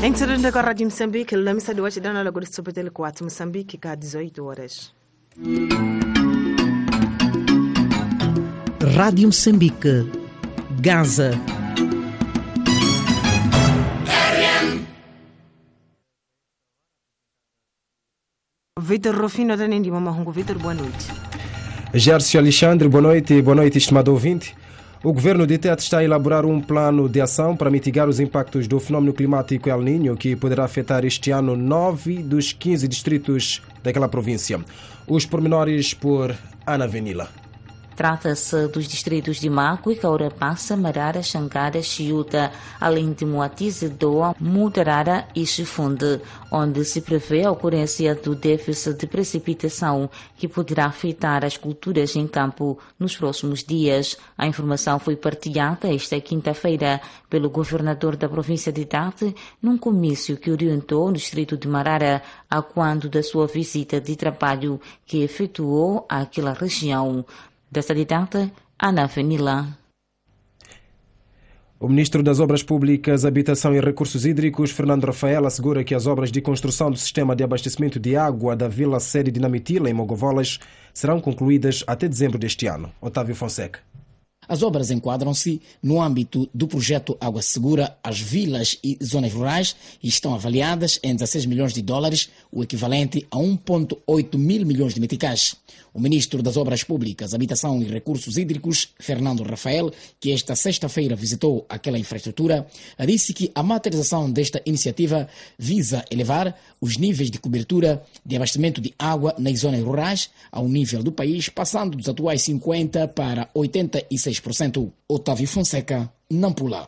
Em seguida com a Rádio Moçambique, ele me deu a cidade na Lagoa de Sopetel 4, Moçambique, cá 18 horas. Rádio Moçambique, Gaza. Vitor Rufino, da Nendi Mamahungo. Vitor, boa noite. Gércio Alexandre, boa noite, estimado ouvinte. O governo de Tete está a elaborar um plano de ação para mitigar os impactos do fenómeno climático El Niño, que poderá afetar este ano 9 dos 15 distritos daquela província. Os pormenores por Ana Venila. Trata-se dos distritos de Macue, Caurapassa, Marara, Xangara, Chiuta, além de Moatize, Doa, Mutarara e Chifunde, onde se prevê a ocorrência do déficit de precipitação que poderá afetar as culturas em campo nos próximos dias. A informação foi partilhada esta quinta-feira pelo governador da província de Tete num comício que orientou no distrito de Marara a quando da sua visita de trabalho que efetuou àquela região. Desta data, Ana Venila. O ministro das Obras Públicas, Habitação e Recursos Hídricos, Fernando Rafael, assegura que as obras de construção do sistema de abastecimento de água da Vila Sede de Namitila, em Mogovolas, serão concluídas até dezembro deste ano. Otávio Fonseca. As obras enquadram-se no âmbito do projeto Água Segura às vilas e zonas rurais e estão avaliadas em 16 milhões de dólares, o equivalente a 1,8 mil milhões de meticais. O ministro das Obras Públicas, Habitação e Recursos Hídricos, Fernando Rafael, que esta sexta-feira visitou aquela infraestrutura, disse que a materialização desta iniciativa visa elevar os níveis de cobertura de abastecimento de água nas zonas rurais ao nível do país, passando dos atuais 50% para 86%. Otávio Fonseca, Nampula.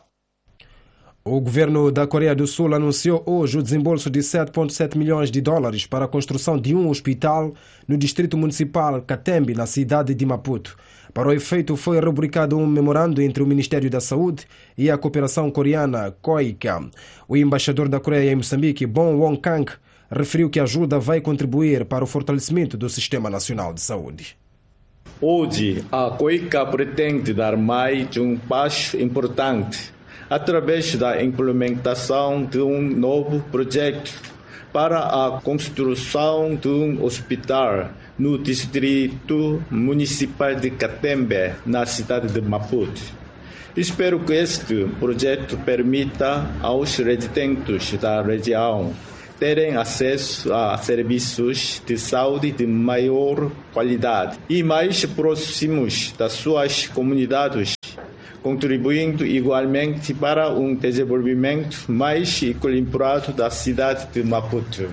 O governo da Coreia do Sul anunciou hoje o desembolso de 7,7 milhões de dólares para a construção de um hospital no distrito municipal Katembe, na cidade de Maputo. Para o efeito, foi rubricado um memorando entre o Ministério da Saúde e a cooperação coreana KOICA. O embaixador da Coreia em Moçambique, Bon Won-kang, referiu que a ajuda vai contribuir para o fortalecimento do Sistema Nacional de Saúde. Hoje, a KOICA pretende dar mais um passo importante através da implementação de um novo projeto para a construção de um hospital no distrito municipal de Katembe, na cidade de Maputo. Espero que este projeto permita aos residentes da região terem acesso a serviços de saúde de maior qualidade e mais próximos das suas comunidades, contribuindo igualmente para um desenvolvimento mais equilibrado da cidade de Maputo.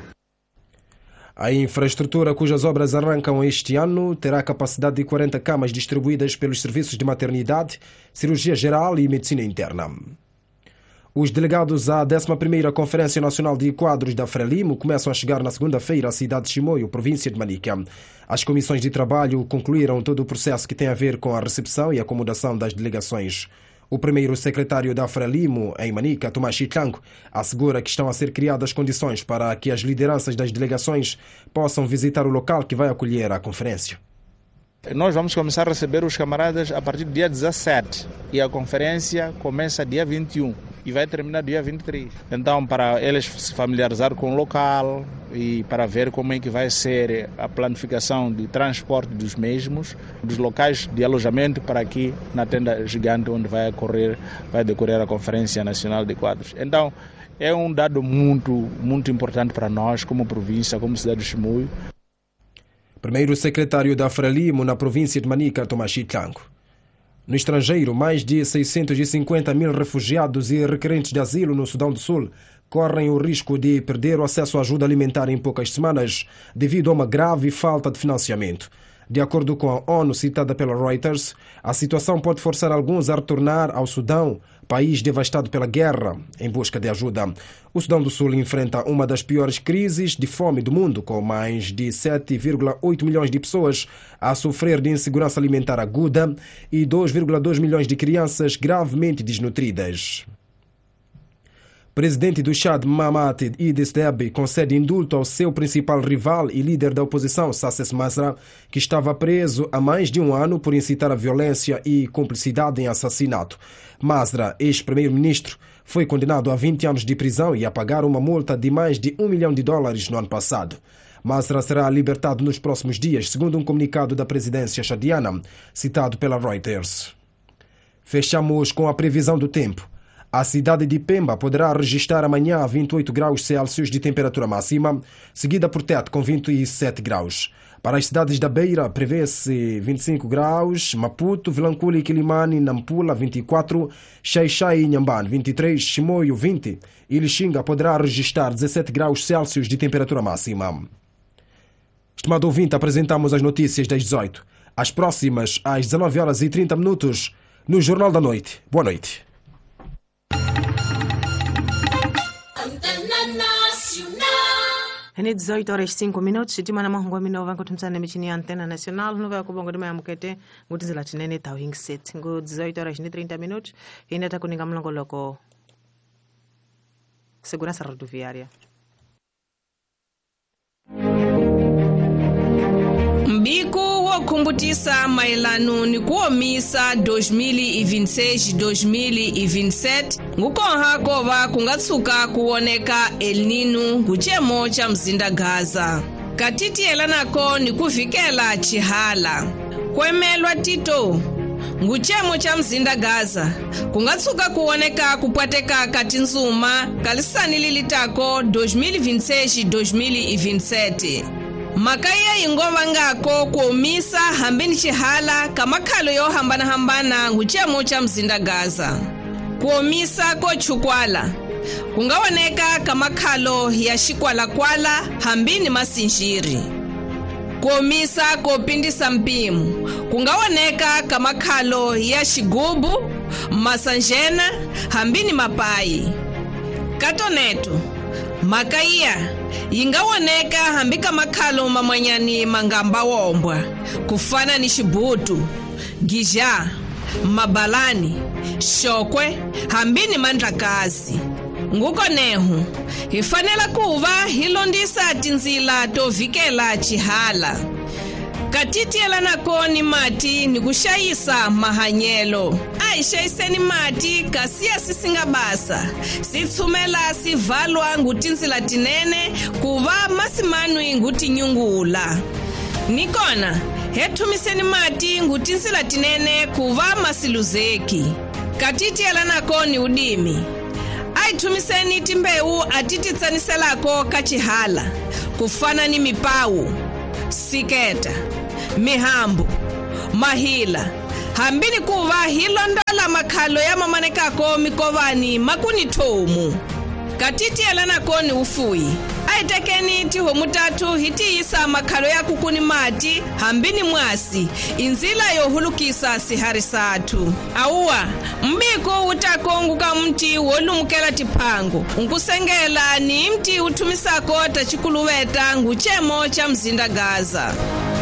A infraestrutura cujas obras arrancam este ano terá capacidade de 40 camas distribuídas pelos serviços de maternidade, cirurgia geral e medicina interna. Os delegados à 11ª Conferência Nacional de Quadros da Frelimo começam a chegar na segunda-feira à cidade de Chimoio, província de Manica. As comissões de trabalho concluíram todo o processo que tem a ver com a recepção e acomodação das delegações. O primeiro secretário da Frelimo, em Manica, Tomás Chitlanco, assegura que estão a ser criadas condições para que as lideranças das delegações possam visitar o local que vai acolher a conferência. Nós vamos começar a receber os camaradas a partir do dia 17 e a conferência começa dia 21 e vai terminar dia 23. Então, para eles se familiarizar com o local e para ver como é que vai ser a planificação de transporte dos mesmos, dos locais de alojamento para aqui na tenda gigante onde vai decorrer a Conferência Nacional de Quadros. Então, é um dado muito importante para nós como província, como cidade de Chimoio. Primeiro secretário da Frelimo na província de Manica, Tomás Chitlanco. No estrangeiro, mais de 650 mil refugiados e requerentes de asilo no Sudão do Sul correm o risco de perder o acesso à ajuda alimentar em poucas semanas devido a uma grave falta de financiamento. De acordo com a ONU citada pela Reuters, a situação pode forçar alguns a retornar ao Sudão, país devastado pela guerra, em busca de ajuda. O Sudão do Sul enfrenta uma das piores crises de fome do mundo, com mais de 7,8 milhões de pessoas a sofrer de insegurança alimentar aguda e 2,2 milhões de crianças gravemente desnutridas. Presidente do Chad, Mahamat Idriss Déby, concede indulto ao seu principal rival e líder da oposição, Sasses Masra, que estava preso há mais de um ano por incitar a violência e cumplicidade em assassinato. Masra, ex-primeiro-ministro, foi condenado a 20 anos de prisão e a pagar uma multa de mais de $1 milhão no ano passado. Masra será libertado nos próximos dias, segundo um comunicado da presidência chadiana, citado pela Reuters. Fechamos com a previsão do tempo. A cidade de Pemba poderá registrar amanhã 28 graus Celsius de temperatura máxima, seguida por Tete com 27 graus. Para as cidades da Beira, prevê-se 25 graus, Maputo, Vilanculo e Quilimane, Nampula, 24, Xai-Xai e Inhambane, 23, Chimoio, 20 e Lixinga poderá registrar 17 graus Celsius de temperatura máxima. Estimado ouvinte, apresentamos as notícias das 18. As próximas, às 19h30, no Jornal da Noite. Boa noite. Ni 18h05 timana mahungu minova nkutumsana michini ya Antena Nacional nova ya kubongo dima ya mukete ngutizi la tinene tawing set ngu 18h30 inata kuninga mlongo loko segurança rodoviária. Mbiku wokumbutisa maelanu ni kuomisa 2026-2027 ngukonha kova kungatsuka kuoneka El Nino nguchemo cha mzinda Gaza. Katiti elanako ni kuvikela chihala. Kwemelwa tito nguchemo cha mzinda Gaza kungatsuka kuoneka kupwateka kati nzuma kalisani lilitako 2026-2027. Makaya ingova ngako kuomisa hambini chihala kamakhalo yo hambana nguchemo cha mzinda Gaza. Kuomisa ko chukwala kungawoneka kamakhalo ya shikwala-kwala hambini masinjiri. Kuomisa kopindisa mpimu kungawoneka kamakhalo ya shigubu masanjena hambini mapayi. Katoneto makaya ingawoneka hambika makhalo mamanyani mangamba wombwa kufana ni shibutu, gija, mabalani, shokwe hambini mandlakazi. Nguko nehu hifanela kuva hilondisa tinzila tovikela chihala. Katiti elanako ni mati ni kushayisa mahanyelo. Aishayiseni mati kasia sisingabasa. Sitsumela sivalwa ngutinzila tinene kuva masimanwi ngutinyungula. Nikona hetumiseni mati ngutinzila tinene kuva masiluzeki. Katiti elanako ni udimi. Aitumiseni timbeu atititsaniselako kachihala. Kufana ni mipau, siketa, mihambu, mahila hambini kuva hilondola makhalo ya mamanekako mikovani makuni tomu. Katiti elanako ni ufuyi. Aitekeni tiho mutatu hitiisa makhalo ya kukuni mati hambini mwasi inzila yohulukisa siharisatu. Auwa mbiko utakonguka mti wolumukela tipango unkusengela ni mti utumisako tachikuluweta nguchemo cha mzinda Gaza.